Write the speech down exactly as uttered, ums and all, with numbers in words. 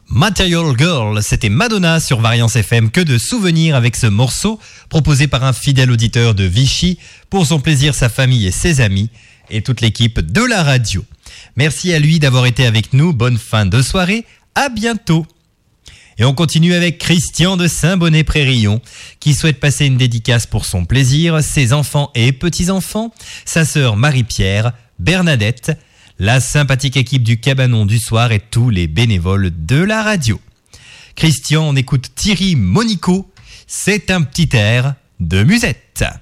Material Girl, c'était Madonna sur Variance F M. Que de souvenirs avec ce morceau proposé par un fidèle auditeur de Vichy pour son plaisir, sa famille et ses amis et toute l'équipe de la radio. Merci à lui d'avoir été avec nous. Bonne fin de soirée. À bientôt. Et on continue avec Christian de Saint-Bonnet-Prérillon qui souhaite passer une dédicace pour son plaisir, ses enfants et petits-enfants, sa sœur Marie-Pierre, Bernadette, la sympathique équipe du Cabanon du soir et tous les bénévoles de la radio. Christian, on écoute Thierry Monico, c'est un petit air de musette.